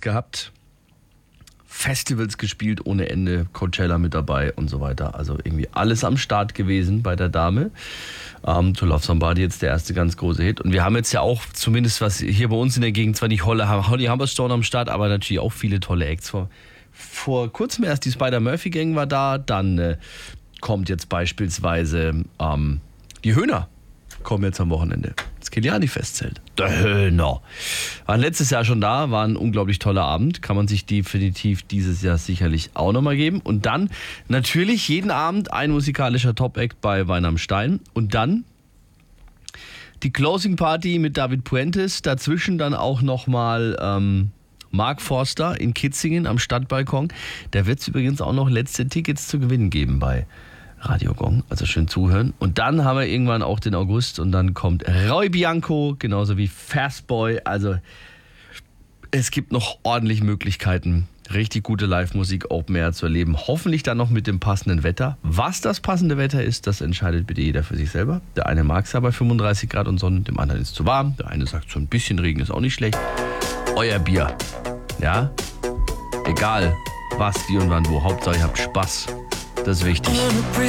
gehabt. Festivals gespielt ohne Ende, Coachella mit dabei und so weiter. Also irgendwie alles am Start gewesen bei der Dame. To Love Somebody jetzt der erste ganz große Hit. Und wir haben jetzt ja auch, zumindest was hier bei uns in der Gegend, zwar nicht Holly Humberstone am Start, aber natürlich auch viele tolle Acts. Vor kurzem erst die Spider-Murphy Gang war da, dann kommt jetzt beispielsweise die Höhner. Kommen jetzt am Wochenende. Das Kiliani-Festzelt. Der Höhner. Waren letztes Jahr schon da, war ein unglaublich toller Abend. Kann man sich definitiv dieses Jahr sicherlich auch nochmal geben. Und dann natürlich jeden Abend ein musikalischer Top-Act bei Wein am Stein. Und dann die Closing Party mit David Puentes. Dazwischen dann auch nochmal Mark Forster in Kitzingen am Stadtbalkon. Da wird es übrigens auch noch letzte Tickets zu gewinnen geben bei Radio Gong, also schön zuhören. Und dann haben wir irgendwann auch den August und dann kommt Roy Bianco, genauso wie Fastboy. Also es gibt noch ordentlich Möglichkeiten, richtig gute Live-Musik Open Air zu erleben. Hoffentlich dann noch mit dem passenden Wetter. Was das passende Wetter ist, das entscheidet bitte jeder für sich selber. Der eine mag es ja bei 35 Grad und Sonne, dem anderen ist es zu warm. Der eine sagt, so ein bisschen Regen ist auch nicht schlecht. Euer Bier, ja? Egal was, wie und wann, wo. Hauptsache ihr habt Spaß. Das ist wichtig.